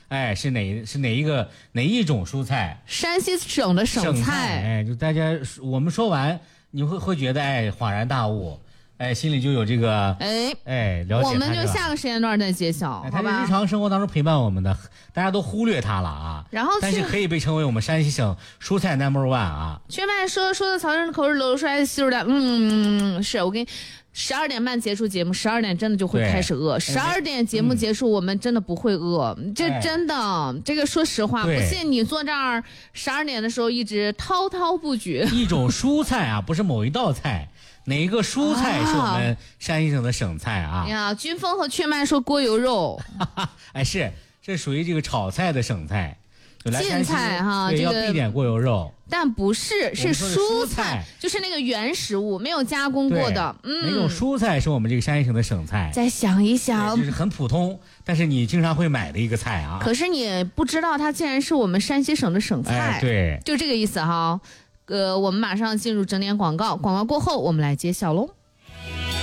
是哪一种蔬菜？ 山西省的省菜。 就大家我们说完，你会觉得恍然大悟。心里就有这个了解。 我们就下个时间段再揭晓，好吧？ 它是日常生活当中陪伴我们的，大家都忽略它了啊。 然后， 但是可以被称为我们山西省蔬菜 No.1 啊。 全麦说的曹仁口是露出来的细数的，是我跟你12点半结束节目，12点真的就会开始饿。12点节目结束，我们真的不会饿，这真的，这个说实话，不信你坐这儿12点的时候一直滔滔不绝。 一种蔬菜啊，不是某一道菜。哪一个蔬菜是我们山西省的省菜啊？ 呀，军峰和雀麦说锅油肉， 这属于这个炒菜的省菜， 晋菜哈，这个要必点锅油肉， 但不是，是蔬菜，就是那个原食物，没有加工过的。 哪种蔬菜是我们这个山西省的省菜？ 再想一想， 就是很普通，但是你经常会买的一个菜啊。 可是你不知道它竟然是我们山西省的省菜， 对， 就这个意思哈。我们马上进入整点广告，广告过后我们来揭晓喽。